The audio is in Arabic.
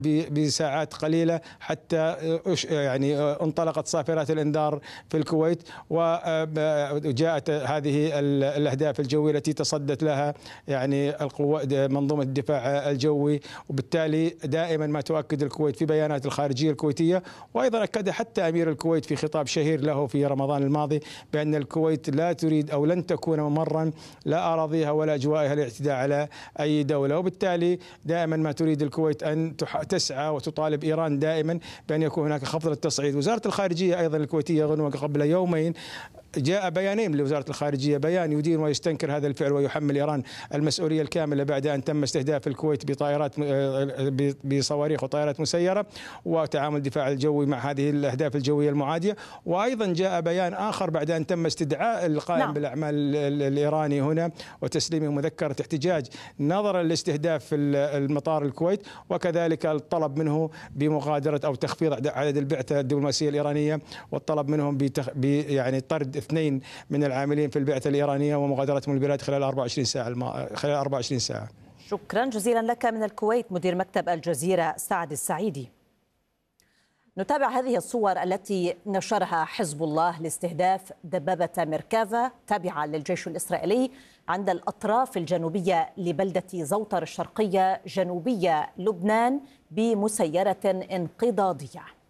بساعات قليلة حتى يعني انطلقت صافرات الإنذار في الكويت، وجاءت هذه الأهداف الجوية التي تصدت لها يعني منظومة الدفاع الجوي. وبالتالي دائما ما تؤكد الكويت في بيانات الخارجية الكويتية، وأيضا أكد حتى أمير الكويت في خطاب شهير له في رمضان الماضي بأن الكويت لا تريد أو لن تكون ممرا لا أراضيها ولا أجوائها للاعتداء على أي دولة. وبالتالي دائما ما تريد الكويت أن تسعى وتطالب إيران دائما بأن يكون هناك خفض للتصعيد. وزارة الخارجية أيضا الكويتية غنوة قبل يومين جاء بيانين لوزارة الخارجية، بيان يدين ويستنكر هذا الفعل ويحمل إيران المسؤولية الكاملة بعد أن تم استهداف الكويت بصواريخ وطائرات مسيرة وتعامل الدفاع الجوي مع هذه الأهداف الجوية المعادية. وأيضا جاء بيان آخر بعد أن تم استدعاء القائم بالأعمال الإيراني هنا وتسليمه مذكرة احتجاج نظرا لاستهداف المطار الكويت، وكذلك الطلب منه بمغادرة أو تخفيض عدد البعثة الدبلوماسية الإيرانية، والطلب منهم يعني طرد 2 من العاملين في البعثة الإيرانية ومغادرتهم البلاد خلال 24 ساعة. شكرا جزيلا لك من الكويت مدير مكتب الجزيرة سعد السعيدي. نتابع هذه الصور التي نشرها حزب الله لاستهداف دبابة ميركافا تابعة للجيش الإسرائيلي عند الأطراف الجنوبية لبلدة زوطر الشرقية جنوبية لبنان بمسيرة انقضاضية.